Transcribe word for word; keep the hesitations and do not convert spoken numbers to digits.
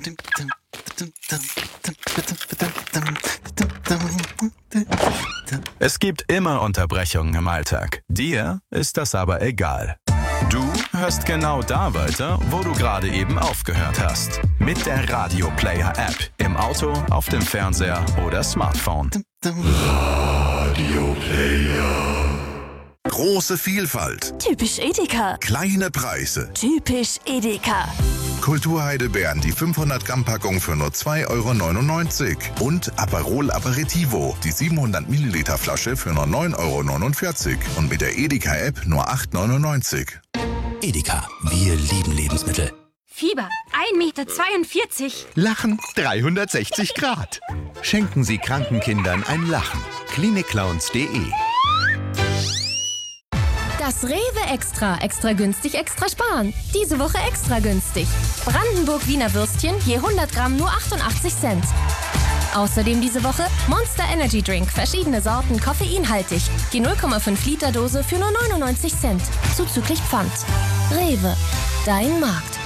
Es gibt immer Unterbrechungen im Alltag. Dir ist das aber egal. Du hörst genau da weiter, wo du gerade eben aufgehört hast. Mit der Radio Player App. Im Auto, auf dem Fernseher oder Smartphone. Radio Player. Große Vielfalt. Typisch Edeka. Kleine Preise. Typisch Edeka. Kulturheidelbeeren, die fünfhundert Gramm Packung für nur zwei Euro neunundneunzig. Und Aperol Aperitivo, die siebenhundert Milliliter Flasche für nur neun Euro neunundvierzig. Und mit der Edeka-App nur acht Euro neunundneunzig. Edeka, wir lieben Lebensmittel. Fieber ein Meter zweiundvierzig. Lachen dreihundertsechzig Grad. Schenken Sie kranken Kindern ein Lachen. klinikclowns punkt de. Das Rewe Extra. Extra günstig, extra sparen. Diese Woche extra günstig. Brandenburg Wiener Würstchen je hundert Gramm nur achtundachtzig Cent. Außerdem diese Woche Monster Energy Drink. Verschiedene Sorten, koffeinhaltig. Die null Komma fünf Liter Dose für nur neunundneunzig Cent. Zuzüglich Pfand. Rewe. Dein Markt.